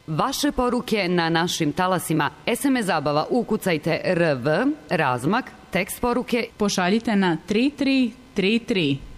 Vaše poruke na našim talasima. SMS zabava ukucajte RV, razmak, tekst poruke pošaljite na 3333.